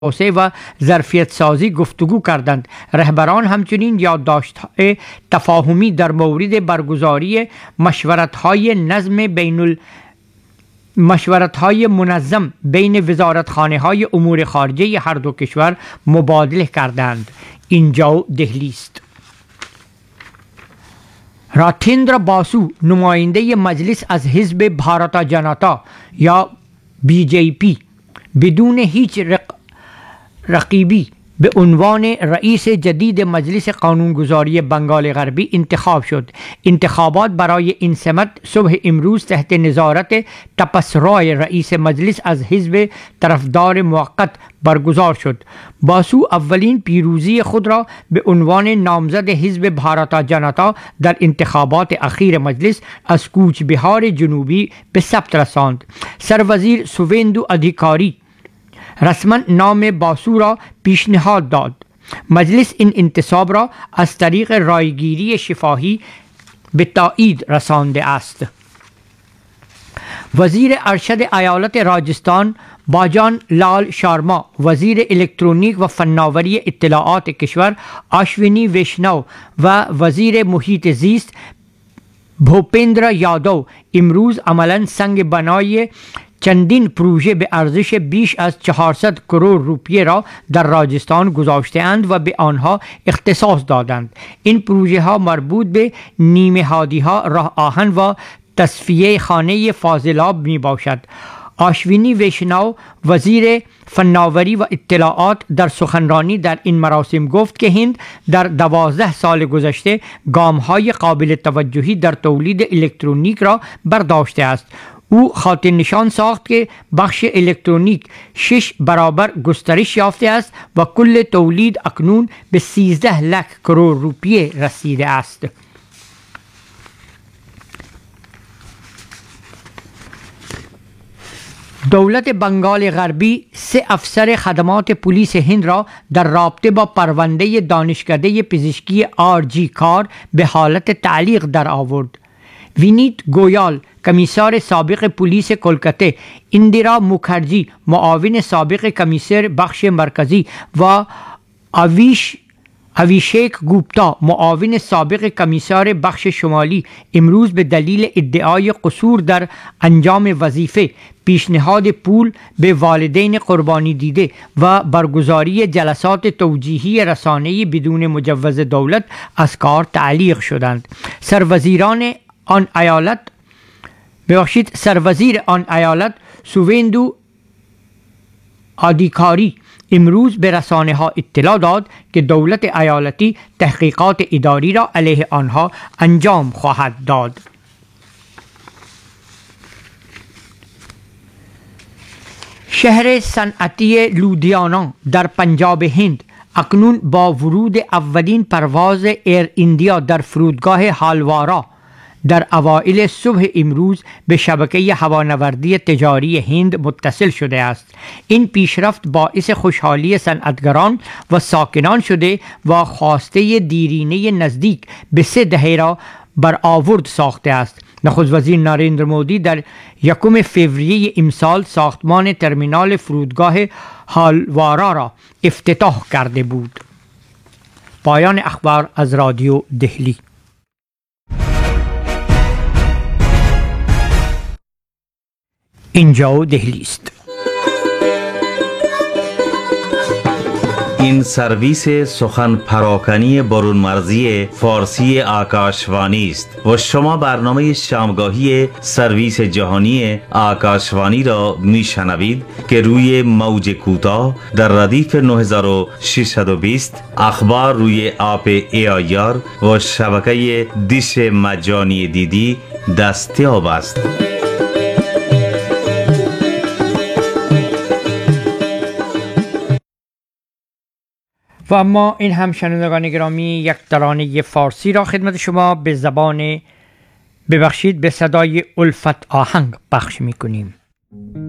توسعه و ظرفیت سازی گفتگو کردند. رهبران همچنین یادداشت‌های تفاهمی در مورد برگزاری مشورت‌های منظم بین وزارتخانه‌های امور خارجه هر دو کشور مبادله کردند. اینجا دهلی است. راتیندرا باسو نماینده مجلس از حزب بھارتا جنتا یا BJP بدون هیچ رقیبی به عنوان رئیس جدید مجلس قانونگذاری بنگال غربی انتخاب شد. انتخابات برای این سمت صبح امروز تحت نظارت تپس رای رئیس مجلس از حزب طرفدار موقت برگزار شد. باسو اولین پیروزی خود را به عنوان نامزد حزب بھارتا جنتا در انتخابات اخیر مجلس از کوچ بهار جنوبی به ثبت رساند. سروزیر سوویندو ادھیکاری رسما نام باسو را پیشنهاد داد. مجلس این انتصاب را از طریق رایگیری شفاهی به تایید رسانده است. وزیر ارشد ایالت راجستان باجان لال شارما، وزیر الکترونیک و فناوری اطلاعات کشور آشوینی ویشنو و وزیر محیط زیست بھوپیندر یادو امروز عملاً سنگ بنای چندین پروژه به ارزش بیش از 400 کرور روپیه را در راجستان گذاشته‌اند و به آنها اختصاص دادند. این پروژه ها مربوط به نیمه هادی ها، راه آهن و تصفیه خانه فاضلاب می باشد. آشوینی ویشنو وزیر فناوری و اطلاعات در سخنرانی در این مراسم گفت که هند در 12 سال گذشته گام‌های قابل توجهی در تولید الکترونیک را برداشته است. او خاطر نشان ساخت که بخش الکترونیک 6 برابر گسترش یافته است و کل تولید اکنون به 13 لک کرور روپیه رسیده است. دولت بنگال غربی 3 افسر خدمات پلیس هند را در رابطه با پرونده دانشکده پزشکی RG کار به حالت تعلیق در آورد. وینیت گویال کمیسر سابق پلیس کلکته، اندرا مکھرجی معاون سابق کمیسر بخش مرکزی و اویشیک گوپتا معاون سابق کمیسر بخش شمالی امروز به دلیل ادعای قصور در انجام وظیفه، پیشنهاد پول به والدین قربانی دیده و برگزاری جلسات توجیهی رسانه‌ای بدون مجوز دولت از کار تعلیق شدند. سروزیر آن ایالت سوویندو ادھیکاری امروز به رسانه ها اطلاع داد که دولت ایالتی تحقیقات اداری را علیه آنها انجام خواهد داد. شهر صنعتی لودھیانہ در پنجاب هند اکنون با ورود اولین پرواز ایر ایندیا در فرودگاه هالوارا در اوایل صبح امروز به شبکه هوانوردی تجاری هند متصل شده است. این پیشرفت باعث خوشحالی صنعتگران و ساکنان شده و خواسته دیرینه نزدیک به 3 دهه را برآورد ساخته است. نخست وزیر نریندر مودی در 1 فوریه امسال ساختمان ترمینال فرودگاه هالوارا را افتتاح کرده بود. پایان اخبار از رادیو دهلی. اینجا دهلی است. این سرویس سخن پراکنی برون مرزی فارسی آکاشوانی است و شما برنامه شامگاهی سرویس جهانی آکاشوانی را میشنوید که روی موج کوتاه در ردیف 9620 اخبار روی آپ AIR و شبکه دیش مجانی دیدی دستیاب است. و اما این هم شنوندگان گرامی یک ترانه فارسی را خدمت شما به صدای الفت آهنگ پخش میکنیم.